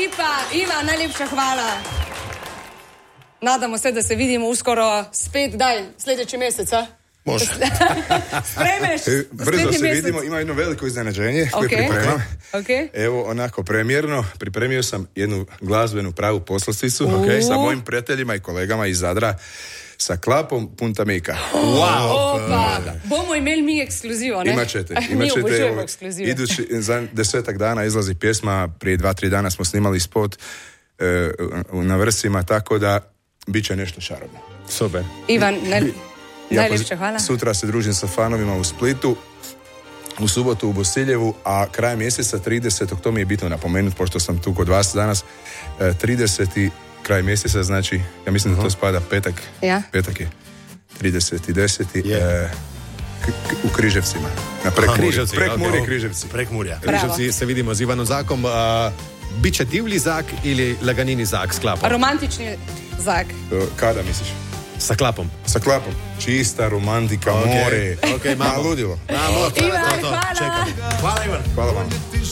ekipa. Ivan, najlepša hvala. Nadamo se, da se vidimo uskoro spet, sljedeći mjesec, a? Može. Spremeš? Brzo se vidimo, ima jedno veliko iznenađenje koje pripremam. Evo, onako premijerno, pripremio sam jednu glazbenu pravu poslasticu sa mojim prijateljima i kolegama iz Zadra sa klapom Punta Mika. Bomo imeli mi ekskluzivo, ne? Imat ćete. Ekskluzivo. Za 10 dana izlazi pjesma, prije 2-3 dana smo snimali spot na Vrsima, tako da bit će nešto čarobno. Super. Ivan, najljepše hvala. Sutra se družim sa fanovima u Splitu, u subotu u Bosiljevu, a kraj mjeseca 30. to mi je bitno napomenuti, pošto sam tu kod vas danas, 30. kraj mjeseca, znači, ja mislim da to spada petak. Ja. Petak je 30.10. U Križevcima. Na Prekmurje Križevci. Prekmurja. Križevci se vidimo z Ivanom Zakom. Biće divlji zak ili laganini zak s klapom? Romantični zak. Kada misliš? Sa klapom. Sa klapom. Čista romantika, more. Malo ludilo. Ivan, hvala. Hvala vam.